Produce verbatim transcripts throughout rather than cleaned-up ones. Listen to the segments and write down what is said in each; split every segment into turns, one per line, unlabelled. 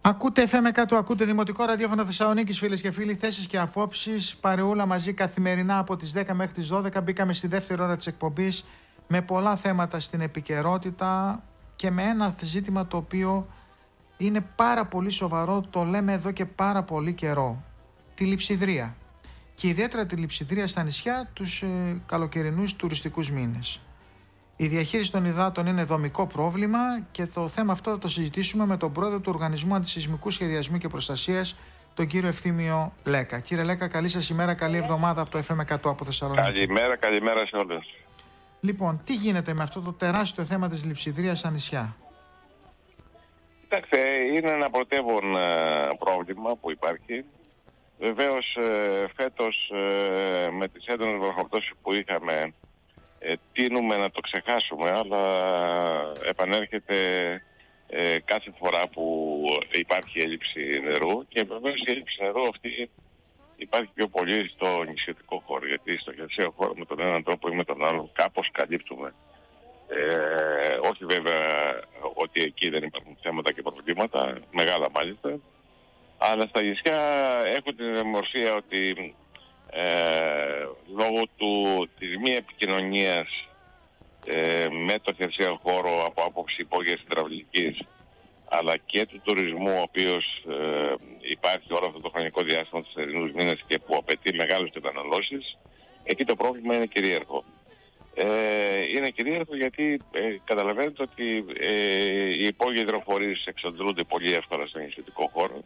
Ακούτε εφ εμ εκατό, ακούτε Δημοτικό Ραδιόφωνο Θεσσαλονίκης, φίλες και φίλοι, θέσεις και απόψεις, παρεούλα μαζί καθημερινά από τις δέκα μέχρι τις δώδεκα. Μπήκαμε στη δεύτερη ώρα της εκπομπής με πολλά θέματα στην επικαιρότητα και με ένα ζήτημα το οποίο είναι πάρα πολύ σοβαρό, το λέμε εδώ και πάρα πολύ καιρό, τη λειψιδρία. Και ιδιαίτερα τη λειψιδρία στα νησιά τους ε, καλοκαιρινούς τουριστικούς μήνες. Η διαχείριση των υδάτων είναι δομικό πρόβλημα και το θέμα αυτό θα το συζητήσουμε με τον πρόεδρο του Οργανισμού Αντισεισμικού Σχεδιασμού και Προστασίας, τον κύριο Ευθύμιο Λέκα. Κύριε Λέκα, καλή σας ημέρα, καλή εβδομάδα από το εφ εμ εκατό από Θεσσαλονίκη.
Καλημέρα, καλημέρα σε όλους.
Λοιπόν, τι γίνεται με αυτό το τεράστιο θέμα της λειψιδρίας στα νησιά?
Κοιτάξτε, είναι ένα πρωτεύον ε, πρόβλημα που υπάρχει. Βεβαίως ε, φέτος ε, με τις έντονες βροχοπτώσεις που είχαμε ε, τείνουμε να το ξεχάσουμε, αλλά επανέρχεται ε, κάθε φορά που υπάρχει έλλειψη νερού, και βεβαίως η έλλειψη νερού αυτή υπάρχει πιο πολύ στο νησιωτικό χώρο, γιατί στο χερσαίο χώρο με τον έναν τρόπο ή με τον άλλον κάπως καλύπτουμε. Ε, όχι βέβαια ότι εκεί δεν υπάρχουν θέματα και προβλήματα, μεγάλα μάλιστα, αλλά στα νησιά έχουν την αιμορρησία ότι ε, λόγω του, της μη επικοινωνίας ε, με το χερσαίο χώρο από άποψη υπόγειας υδραυλικής, αλλά και του τουρισμού, ο οποίος ε, υπάρχει όλο αυτό το χρονικό διάστημα τους θερινούς μήνες και που απαιτεί μεγάλες καταναλώσεις, εκεί το πρόβλημα είναι κυρίαρχο. Ε, είναι κυρίαρχο γιατί ε, καταλαβαίνετε ότι ε, οι υπόγειοι υδροφορείς εξαντλούνται πολύ εύκολα στον νησιωτικό χώρο.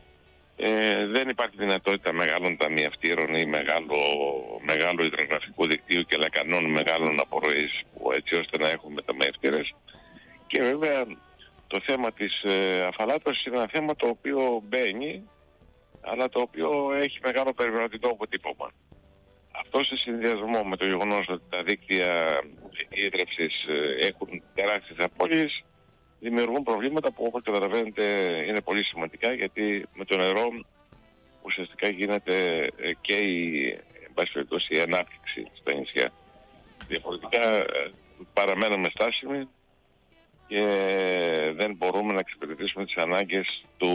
Ε, δεν υπάρχει δυνατότητα μεγάλων ταμιευτήρων ή μεγάλο, μεγάλου υδρογραφικού δικτύου και λακανών μεγάλων απορροής, που έτσι ώστε να έχουμε ταμιευτήρες. Και βέβαια το θέμα της ε, αφαλάτωσης είναι ένα θέμα το οποίο μπαίνει, αλλά το οποίο έχει μεγάλο περιβαλλοντικό αποτύπωμα. Αυτό σε συνδυασμό με το γεγονός ότι τα δίκτυα ίδρυυσης έχουν τεράστιες απώλειες, δημιουργούν προβλήματα που, όπως καταλαβαίνετε, είναι πολύ σημαντικά, γιατί με το νερό ουσιαστικά γίνεται και η, εν πάση περιπτώσει, η ανάπτυξη στα νησιά. Διαφορετικά παραμένουμε στάσιμοι και δεν μπορούμε να εξυπηρετήσουμε τις ανάγκες του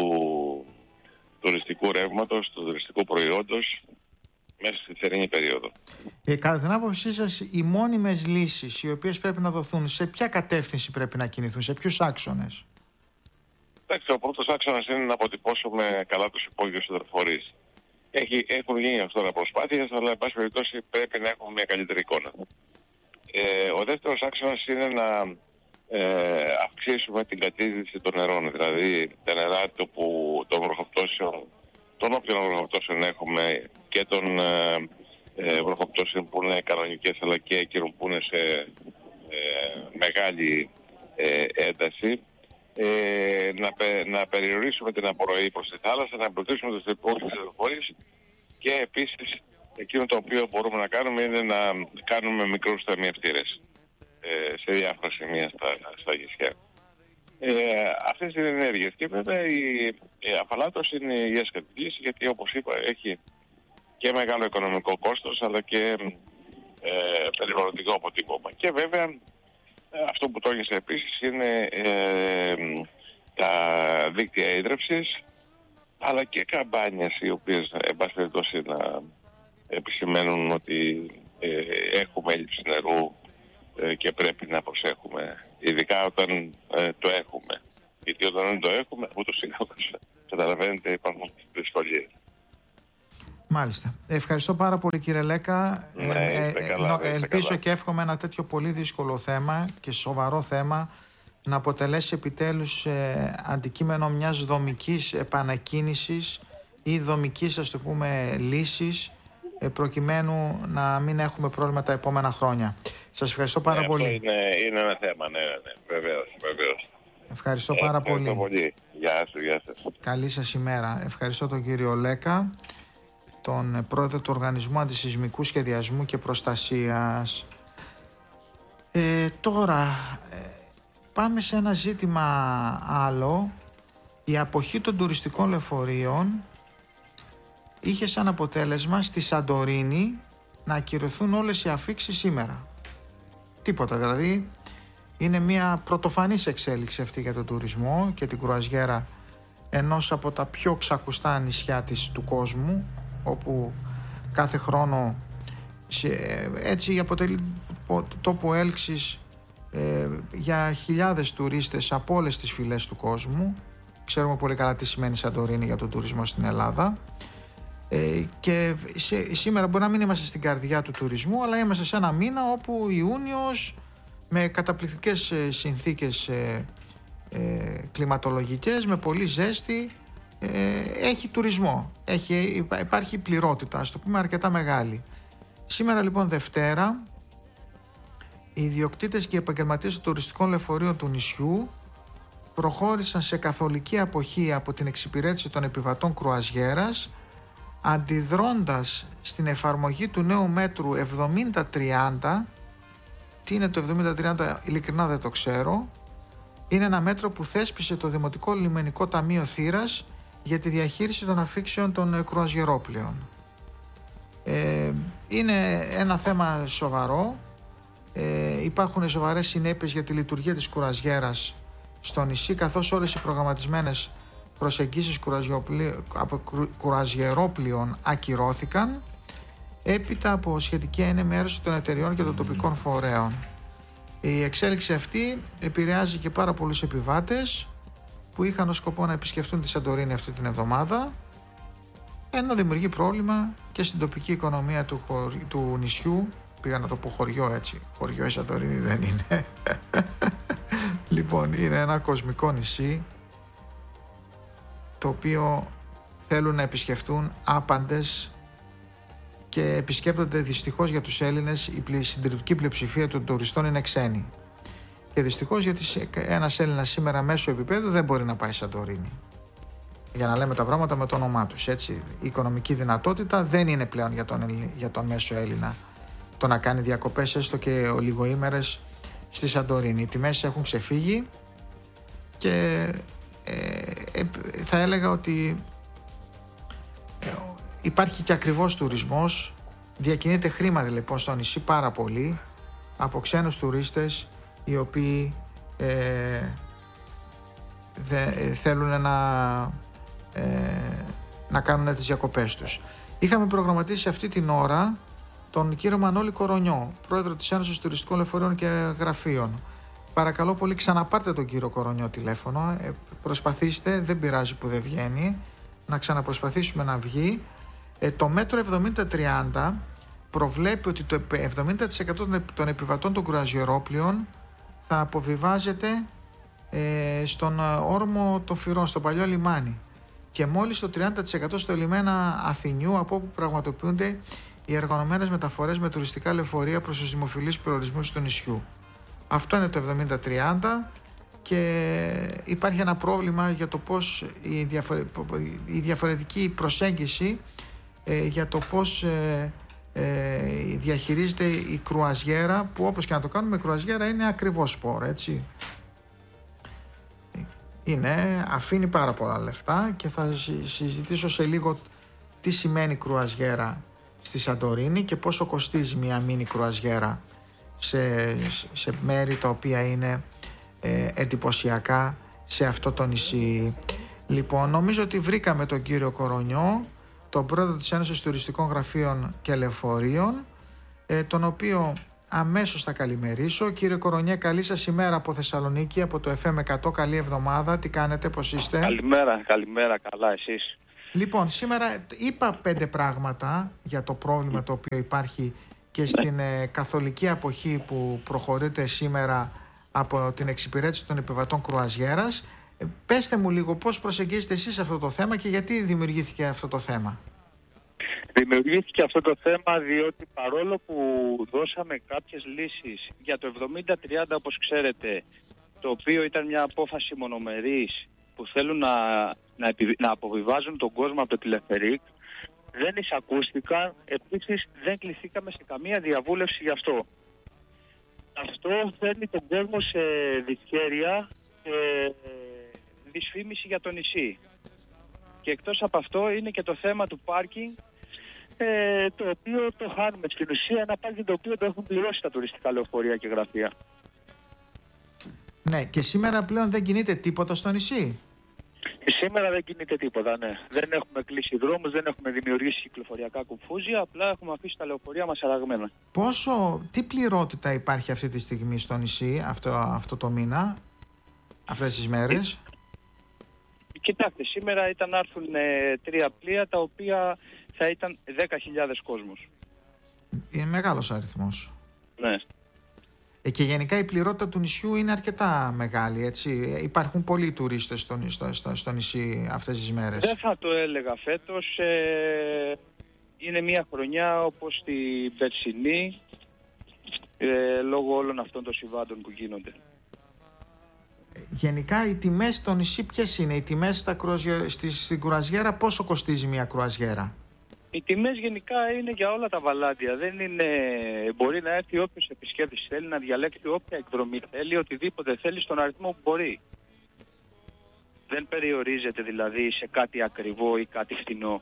τουριστικού ρεύματος, του τουριστικού προϊόντος μέσα στη θερινή περίοδο.
Ε, κατά την άποψή σας, οι μόνιμες λύσεις οι οποίες πρέπει να δοθούν, σε ποια κατεύθυνση πρέπει να κινηθούν, σε ποιους άξονες?
Εντάξει, ο πρώτος άξονας είναι να αποτυπώσουμε καλά τους υπόγειους υδροφορείς. Έχουν γίνει αυτό προσπάθειες, αλλά εν πάση περιπτώσει πρέπει να έχουμε μια καλύτερη εικόνα. Ε, ο δεύτερος άξονας είναι να ε, αυξήσουμε την κατείδηση των νερών, δηλαδή τα νερά των βροχοπτώσεων, των όποιων βροχοπτώσεων έχουμε, και των ε, ε, βροχοπτώσεων που είναι κανονικές, αλλά και εκείνων που είναι σε ε, μεγάλη ε, ένταση, ε, να, πε, να περιορίσουμε την απορροή προς τη θάλασσα, να εμπλουτίσουμε τους υπόγειους υδροφορείς, και επίσης εκείνο το οποίο μπορούμε να κάνουμε είναι να κάνουμε μικρούς ταμιευτήρες ε, σε διάφορα σημεία στα, στα νησιά. Ε, αυτές είναι ενέργειες, και βέβαια η, η αφαλάτωση είναι η έσχατη λύση, γιατί όπως είπα έχει και μεγάλο οικονομικό κόστος, αλλά και ε, περιβαλλοντικό αποτύπωμα. Και βέβαια ε, αυτό που τόνισε επίσης είναι ε, τα δίκτυα ίδρυυσης, αλλά και καμπάνιες οι οποίες εν πάση περιπτώσει να επισημαίνουν ότι ε, έχουμε έλλειψη νερού ε, και πρέπει να προσέχουμε, ειδικά όταν ε, το έχουμε. Γιατί όταν δεν το έχουμε, ούτως ή άλλως καταλαβαίνετε υπάρχουν δυσκολίες.
Μάλιστα. Ευχαριστώ πάρα πολύ, κύριε Λέκα.
Ναι, ε, ε, καλά,
ε, ελπίζω καλά. Και εύχομαι ένα τέτοιο πολύ δύσκολο θέμα και σοβαρό θέμα να αποτελέσει επιτέλους ε, αντικείμενο μιας δομικής επανακίνησης ή δομικής, ας το πούμε, λύσης, ε, προκειμένου να μην έχουμε πρόβλημα τα επόμενα χρόνια. Σας ευχαριστώ πάρα
ναι,
πολύ.
Αυτό είναι, είναι ένα θέμα, ναι, ναι, βεβαίως, βεβαίως.
Ευχαριστώ πάρα
ευχαριστώ
πολύ.
πολύ. Γεια σου, γεια σας.
Καλή σας ημέρα. Ευχαριστώ τον κύριο Λέκα, τον πρόεδρο του Οργανισμού Αντισεισμικού Σχεδιασμού και Προστασίας. Ε, τώρα, ε, πάμε σε ένα ζήτημα άλλο. Η αποχή των τουριστικών λεωφορείων είχε σαν αποτέλεσμα στη Σαντορίνη να ακυρωθούν όλες οι αφίξεις σήμερα. Τίποτα δηλαδή. Είναι μια πρωτοφανής εξέλιξη αυτή για τον τουρισμό και την κρουαζιέρα ενός από τα πιο ξακουστά νησιά της του κόσμου, όπου κάθε χρόνο σε, έτσι αποτελεί τόπο έλξης ε, για χιλιάδες τουρίστες από όλες τις φυλές του κόσμου. Ξέρουμε πολύ καλά τι σημαίνει Σαντορίνη για τον τουρισμό στην Ελλάδα. Ε, και σε, σήμερα μπορεί να μην είμαστε στην καρδιά του τουρισμού, αλλά είμαστε σε ένα μήνα όπου Ιούνιος με καταπληκτικές ε, συνθήκες ε, ε, κλιματολογικές, με πολύ ζέστη, ε, έχει τουρισμό, έχει, υπάρχει πληρότητα, ας το πούμε αρκετά μεγάλη. Σήμερα λοιπόν Δευτέρα, οι ιδιοκτήτες και οι επαγγελματίες των τουριστικών λεωφορείων του νησιού προχώρησαν σε καθολική αποχή από την εξυπηρέτηση των επιβατών κρουαζιέρας, αντιδρώντας στην εφαρμογή του νέου μέτρου εβδομήντα τριάντα. Τι είναι το εβδομήντα τριάντα, ειλικρινά δεν το ξέρω. Είναι ένα μέτρο που θέσπισε το Δημοτικό Λιμενικό Ταμείο Θήρας για τη διαχείριση των αφήξεων των κρουαζιερόπλαιων. Ε, είναι ένα θέμα σοβαρό. Ε, υπάρχουν σοβαρές συνέπειες για τη λειτουργία της κουραζιέρας στο νησί, καθώς όλες οι προγραμματισμένες προσεγγίσεις από κουραζιερόπλοιων ακυρώθηκαν έπειτα από σχετική ενημέρωση των εταιριών και των τοπικών φορέων. Η εξέλιξη αυτή επηρεάζει και πάρα πολλούς επιβάτες που είχαν ως σκοπό να επισκεφτούν τη Σαντορίνη αυτή την εβδομάδα, ενώ δημιουργεί πρόβλημα και στην τοπική οικονομία του, χωρι... του νησιού. Πήγα να το πω χωριό, έτσι. Χωριό η Σαντορίνη δεν είναι. Λοιπόν, είναι ένα κοσμικό νησί το οποίο θέλουν να επισκεφτούν άπαντες και επισκέπτονται. Δυστυχώς για τους Έλληνες η συντριπτική πλειοψηφία των τουριστών είναι ξένοι. Και δυστυχώς γιατί ένας Έλληνας σήμερα μέσω επίπεδου δεν μπορεί να πάει Σαντορίνη. Για να λέμε τα πράγματα με το όνομά τους, έτσι. Η οικονομική δυνατότητα δεν είναι πλέον για τον, για τον μέσο Έλληνα το να κάνει διακοπές έστω και ολιγοήμερες στη Σαντορίνη. Οι τιμές έχουν ξεφύγει και ε, ε, θα έλεγα ότι ε, υπάρχει και ακριβώς τουρισμός. Διακινείται χρήμα λοιπόν στο νησί πάρα πολύ από ξένους τουρίστες οι οποίοι ε, δε, ε, θέλουν να, ε, να κάνουν τις διακοπές τους. Είχαμε προγραμματίσει αυτή την ώρα τον κύριο Μανώλη Κορονιό, πρόεδρο της Ένωσης Τουριστικών Λεωφορείων και Γραφείων. Παρακαλώ πολύ, ξαναπάρτε τον κύριο Κορονιό τηλέφωνο. Ε, προσπαθήστε, δεν πειράζει που δεν βγαίνει, να ξαναπροσπαθήσουμε να βγει. Ε, το μέτρο εβδομήντα τριάντα προβλέπει ότι το εβδομήντα τοις εκατό των επιβατών των κρουαζιερόπλοιων θα αποβιβάζεται ε, στον όρμο των Φυρών, στο παλιό λιμάνι, και μόλις το τριάντα τοις εκατό στο λιμένα Αθηνιού, από όπου πραγματοποιούνται οι εργονομένες μεταφορές με τουριστικά λεωφορεία προς τους δημοφιλείς προορισμούς του νησιού. Αυτό είναι το εβδομήντα τριάντα και υπάρχει ένα πρόβλημα για το πώς η, διαφορε... η διαφορετική προσέγγιση ε, για το πώς ε, ε, διαχειρίζεται η κρουαζιέρα, που όπως και να το κάνουμε, η κρουαζιέρα είναι ακριβώς σπορ, έτσι. Είναι, αφήνει πάρα πολλά λεφτά και θα συζητήσω σε λίγο τι σημαίνει κρουαζιέρα στη Σαντορίνη και πόσο κοστίζει μια μίνι κρουαζιέρα σε, σε μέρη τα οποία είναι ε, εντυπωσιακά σε αυτό το νησί. Λοιπόν, νομίζω ότι βρήκαμε τον κύριο Κορονιό, τον πρόεδρο της Ένωσης Τουριστικών Γραφείων και Λεωφορείων, ε, τον οποίο αμέσως θα καλημερίσω. Κύριε Κορονιέ, καλή σας ημέρα από Θεσσαλονίκη, από το εφ εμ εκατό. Καλή εβδομάδα. Τι κάνετε, πώς είστε?
Καλημέρα, καλημέρα, καλά, εσείς?
Λοιπόν, σήμερα είπα πέντε πράγματα για το πρόβλημα το οποίο υπάρχει και
ναι.
στην ε, καθολική αποχή που προχωρείται σήμερα από την εξυπηρέτηση των επιβατών κρουαζιέρας. Ε, πέστε μου λίγο πώς προσεγγίζετε εσείς αυτό το θέμα και γιατί δημιουργήθηκε αυτό το θέμα.
Δημιουργήθηκε αυτό το θέμα διότι παρόλο που δώσαμε κάποιες λύσεις για το εβδομήντα τριάντα, όπως ξέρετε, το οποίο ήταν μια απόφαση μονομερής που θέλουν να, να, επι, να αποβιβάζουν τον κόσμο από το τηλεφερίκ, δεν εισακούστηκαν. Επίσης δεν κληθήκαμε σε καμία διαβούλευση γι' αυτό. Αυτό φέρνει τον κόσμο σε δυσχέρεια και δυσφήμιση για το νησί. Και εκτός από αυτό είναι και το θέμα του πάρκινγκ, ε, το οποίο το χάνουμε. Στην ουσία ένα πάρκινγκ το οποίο το έχουν πληρώσει τα τουριστικά λεωφορεία και γραφεία.
Ναι, και σήμερα πλέον δεν κινείται τίποτα στο νησί.
Σήμερα δεν κινείται τίποτα, ναι. Δεν έχουμε κλείσει δρόμους, δεν έχουμε δημιουργήσει κυκλοφοριακά κουφούζια, απλά έχουμε αφήσει τα λεωφορεία μας αραγμένα.
Πόσο, τι πληρότητα υπάρχει αυτή τη στιγμή στο νησί αυτό, αυτό το μήνα, αυτές τις μέρες?
Κοιτάξτε, σήμερα ήταν να έρθουν ε, τρία πλοία τα οποία θα ήταν δέκα χιλιάδες κόσμος.
Είναι μεγάλος αριθμός.
Ναι.
Ε, και γενικά η πληρότητα του νησιού είναι αρκετά μεγάλη, έτσι. Υπάρχουν πολλοί τουρίστες στο, στο, στο, στο νησί αυτές τις μέρες.
Δεν θα το έλεγα φέτος. Ε, είναι μια χρονιά όπως την περσινή, ε, λόγω όλων αυτών των συμβάντων που γίνονται.
Γενικά οι τιμές στο νησί ποιες είναι? Οι τιμές στα κρουαζιέ... στη, στην κρουαζιέρα, πόσο κοστίζει μια κρουαζιέρα?
Οι τιμές γενικά είναι για όλα τα βαλάντια. Δεν είναι... Μπορεί να έρθει όποιος επισκέπτης θέλει να διαλέξει όποια εκδρομή θέλει, οτιδήποτε θέλει στον αριθμό που μπορεί. Δεν περιορίζεται δηλαδή σε κάτι ακριβό ή κάτι φθηνό.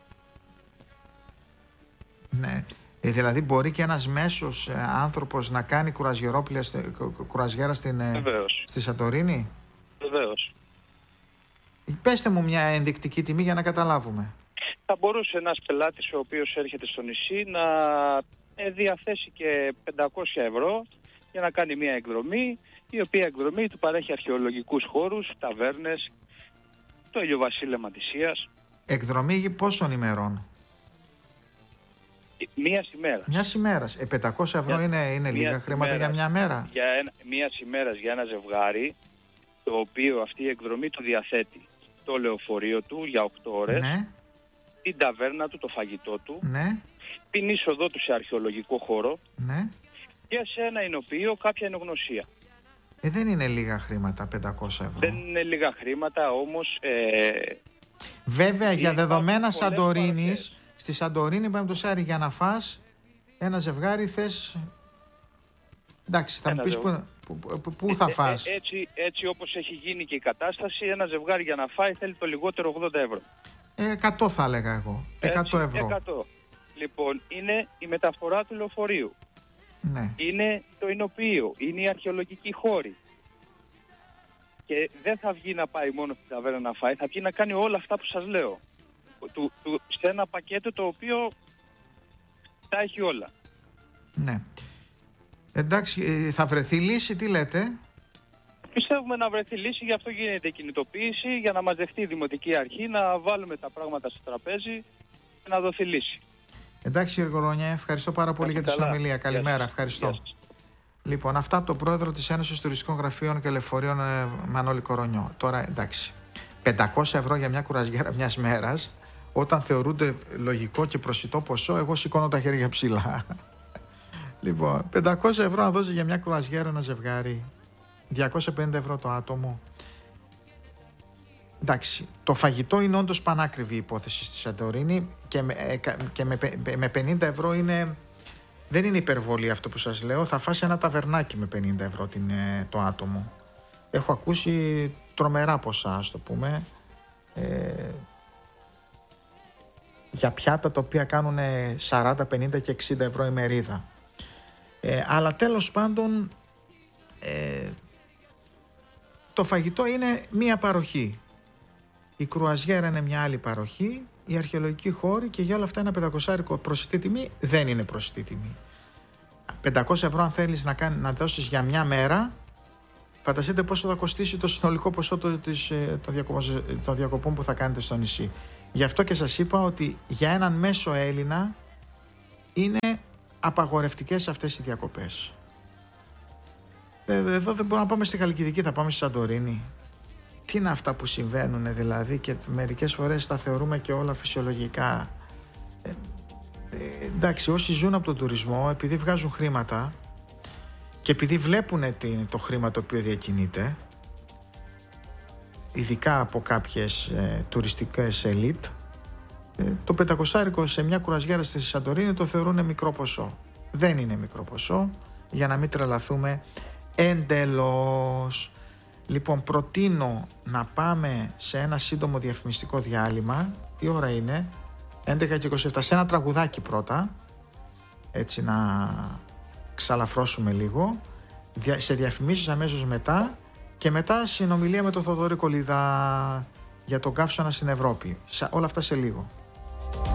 Ναι. Ε, δηλαδή μπορεί και ένας μέσος ε, άνθρωπος να κάνει κρουαζιέρα στην, ε, στη Σαντορίνη?
Βεβαίως.
Πέστε μου μια ενδεικτική τιμή για να καταλάβουμε.
Θα μπορούσε ένας πελάτης ο οποίος έρχεται στο νησί να διαθέσει και πεντακόσια ευρώ για να κάνει μια εκδρομή, η οποία εκδρομή του παρέχει αρχαιολογικούς χώρους, ταβέρνες, το ηλιοβασίλεμα της Ίας.
Εκδρομή πόσων ημερών?
Μία ημέρα.
Μια ημέρα. Ε, πεντακόσια ευρώ είναι, είναι λίγα χρήματα για μια μέρα?
Για ένα, μία ημέρα για ένα ζευγάρι, το οποίο αυτή η εκδρομή του διαθέτει το λεωφορείο του για οκτώ ώρες,
ναι,
την ταβέρνα του, το φαγητό του,
ναι,
την είσοδό του σε αρχαιολογικό χώρο,
ναι,
και σε ένα εινοποιείο κάποια ενογνωσία.
Ε, δεν είναι λίγα χρήματα πεντακόσια ευρώ.
Δεν είναι λίγα χρήματα, όμως... Ε,
Βέβαια, για δεδομένα Σαντορίνης, στη Σαντορίνη, παραδείγματος χάρη, για να φας ένα ζευγάρι θες... Εντάξει, θα ένα μου πεις ζευγ... πού, πού, πού, πού θα φας.
Ε, ε, έτσι, έτσι όπως έχει γίνει και η κατάσταση, ένα ζευγάρι για να φάει θέλει το λιγότερο ογδόντα ευρώ.
Ε, εκατό θα έλεγα εγώ. εκατό ευρώ.
εκατό. Λοιπόν, είναι η μεταφορά του λεωφορείου.
Ναι.
Είναι το εινοποιείο. Είναι η αρχαιολογική χώρη. Και δεν θα βγει να πάει μόνο στην ταβέρνα να φάει, θα βγει να κάνει όλα αυτά που σας λέω. Του, του, σε ένα πακέτο το οποίο τα έχει όλα.
Ναι. Εντάξει, θα βρεθεί λύση, τι λέτε?
Πιστεύουμε να βρεθεί λύση, γι' αυτό γίνεται η κινητοποίηση, για να μας δεχτεί η Δημοτική Αρχή, να βάλουμε τα πράγματα στο τραπέζι και να δοθεί λύση.
Εντάξει, κύριε Κορονιά, ευχαριστώ πάρα πολύ για τη συνομιλία. Καλημέρα, ευχαριστώ. Λοιπόν, αυτά από τον πρόεδρο της Ένωσης Τουριστικών Γραφείων και Λεωφορείων, ε, Μανώλη Κορονιό. Τώρα, εντάξει, πεντακόσια ευρώ για μια κουραζιέρα μιας μέρας, όταν θεωρούνται λογικό και προσιτό ποσό, εγώ σηκώνω τα χέρια ψηλά. Λοιπόν, πεντακόσια ευρώ να δώσει για μια κουραζιέρα ένα ζευγάρι, διακόσια πενήντα ευρώ το άτομο. Εντάξει, το φαγητό είναι όντως πανάκριβη υπόθεση στη Σαντορίνη και με, και με, με πενήντα ευρώ είναι, δεν είναι υπερβολή αυτό που σας λέω. Θα φάσει ένα ταβερνάκι με πενήντα ευρώ την, το άτομο. Έχω ακούσει τρομερά ποσά, ας το πούμε, ε, για πιάτα τα οποία κάνουν σαράντα, πενήντα και εξήντα ευρώ η μερίδα. Ε, αλλά τέλος πάντων ε, το φαγητό είναι μία παροχή. Η κρουαζιέρα είναι μια άλλη παροχή, η αρχαιολογική χώρη, και για όλα αυτά ένα πεντακόσια προσιτή τιμή δεν είναι προσιτή τιμή. πεντακόσια ευρώ αν θέλεις να, κάνει, να δώσεις για μια μέρα, φανταστείτε πόσο θα κοστίσει το συνολικό ποσό των το διακοπών που θα κάνετε στο νησί. Γι' αυτό και σας είπα ότι για έναν μέσο Έλληνα είναι απαγορευτικές αυτές οι διακοπές. Εδώ δεν μπορούμε να πάμε στη Χαλκιδική, θα πάμε στη Σαντορίνη. Τι είναι αυτά που συμβαίνουν δηλαδή, και μερικές φορές τα θεωρούμε και όλα φυσιολογικά. Ε, ε, εντάξει, όσοι ζουν από τον τουρισμό, επειδή βγάζουν χρήματα και επειδή βλέπουν το χρήμα το οποίο διακινείται, ειδικά από κάποιες ε, τουριστικές ελίτ, ε, το πεντακόσια σε μια κουραζιέρα στη Σαντορίνη το θεωρούν μικρό ποσό. Δεν είναι μικρό ποσό, για να μην τρελαθούμε εντελώς. Λοιπόν, προτείνω να πάμε σε ένα σύντομο διαφημιστικό διάλειμμα. Τι ώρα είναι? έντεκα και είκοσι επτά. Σε ένα τραγουδάκι πρώτα, έτσι να ξαλαφρώσουμε λίγο. Σε διαφημίσεις αμέσως μετά, και μετά συνομιλία με τον Θοδωρή Κολίδα. για τον καύσωνα στην Ευρώπη. Όλα αυτά σε λίγο.